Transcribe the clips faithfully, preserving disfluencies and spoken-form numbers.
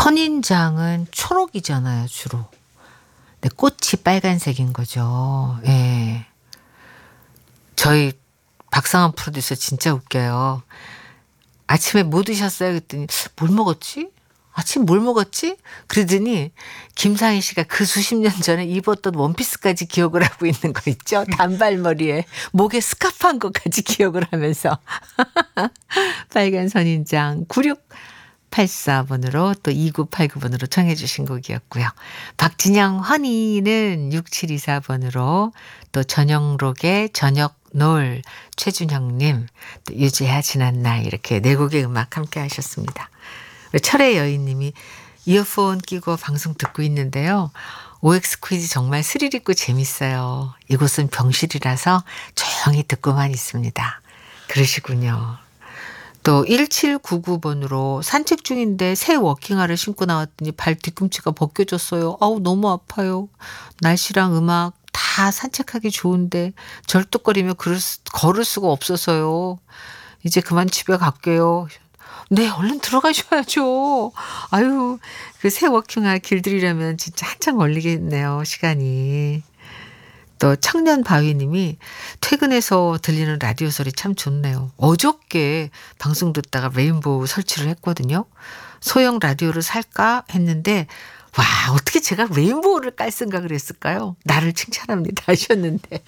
선인장은 초록이잖아요, 주로. 근데 꽃이 빨간색인 거죠. 예. 저희 박상한 프로듀서 진짜 웃겨요. 아침에 뭐 드셨어요? 그랬더니 뭘 먹었지? 아침 뭘 먹었지? 그러더니 김상희 씨가 그 수십 년 전에 입었던 원피스까지 기억을 하고 있는 거 있죠? 단발머리에 목에 스카프 한 것까지 기억을 하면서 빨간 선인장 구육팔사 번으로 또 이구팔구 번으로 청해 주신 곡이었고요. 박진영 허니는 육칠이사 번으로 또 전영록의 저녁 노을 최준형님 또 유재하 지난 날 이렇게 네 곡의 음악 함께 하셨습니다. 철의 여인님이 이어폰 끼고 방송 듣고 있는데요. 오엑스 퀴즈 정말 스릴 있고 재밌어요. 이곳은 병실이라서 조용히 듣고만 있습니다. 그러시군요. 또 일칠구구 번으로 산책 중인데 새 워킹화를 신고 나왔더니 발 뒤꿈치가 벗겨졌어요. 아우 너무 아파요. 날씨랑 음악 다 산책하기 좋은데 절뚝거리며 걸을, 수, 걸을 수가 없어서요. 이제 그만 집에 갈게요. 네, 얼른 들어가셔야죠. 아유, 그 새 워킹화 길들이려면 진짜 한참 걸리겠네요, 시간이. 또 청년 바위님이 퇴근해서 들리는 라디오 소리 참 좋네요. 어저께 방송 듣다가 레인보우 설치를 했거든요. 소형 라디오를 살까 했는데 와 어떻게 제가 레인보우를 깔 생각을 했을까요? 나를 칭찬합니다 하셨는데.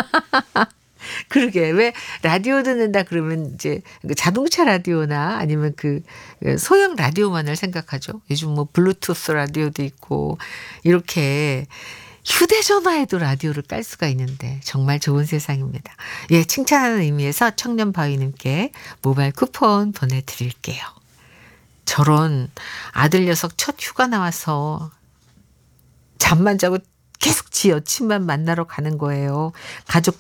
그러게 왜 라디오 듣는다 그러면 이제 자동차 라디오나 아니면 그 소형 라디오만을 생각하죠. 요즘 뭐 블루투스 라디오도 있고 이렇게 휴대전화에도 라디오를 깔 수가 있는데 정말 좋은 세상입니다. 예, 칭찬하는 의미에서 청년바위님께 모바일 쿠폰 보내드릴게요. 저런 아들 녀석 첫 휴가 나와서 잠만 자고 계속 지 여친만 만나러 가는 거예요. 가족